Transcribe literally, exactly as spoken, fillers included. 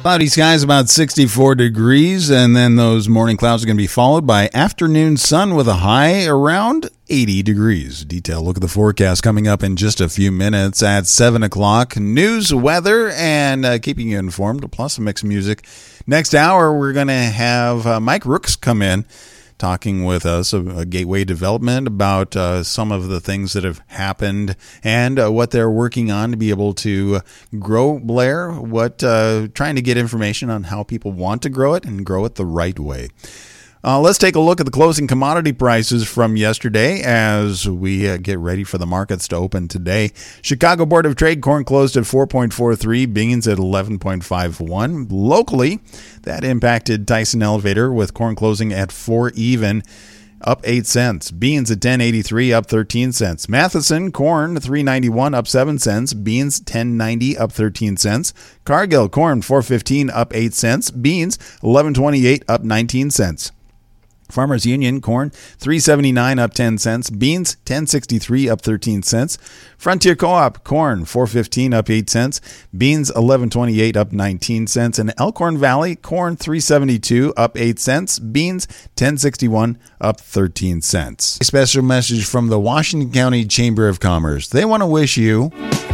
Cloudy skies, about sixty-four degrees, and then those morning clouds are going to be followed by afternoon sun with a high around eighty degrees. Detailed look at the forecast coming up in just a few minutes at seven o'clock. News, weather, and uh, keeping you informed, plus some mixed music. Next hour, we're going to have uh, Mike Rooks come in, talking with us of uh, Gateway Development about uh, some of the things that have happened and uh, what they're working on to be able to grow Blair, what uh, trying to get information on how people want to grow it and grow it the right way. Uh, let's take a look at the closing commodity prices from yesterday as we uh, get ready for the markets to open today. Chicago Board of Trade, corn closed at four point four three, beans at eleven point five one. Locally, that impacted Tyson Elevator with corn closing at four even, up eight cents. Beans at ten eighty-three, up thirteen cents. Matheson, corn three ninety-one, up seven cents. Beans ten ninety, up thirteen cents. Cargill, corn four fifteen, up eight cents. Beans eleven twenty-eight, up nineteen cents. Farmers Union, corn three seventy-nine, up ten cents. Beans ten sixty-three, up thirteen cents. Frontier Co-op, corn four fifteen, up eight cents. Beans eleven twenty-eight, up nineteen cents. And Elkhorn Valley, corn three seventy-two, up eight cents. Beans ten sixty-one, up thirteen cents. A special message from the Washington County Chamber of Commerce. They want to wish you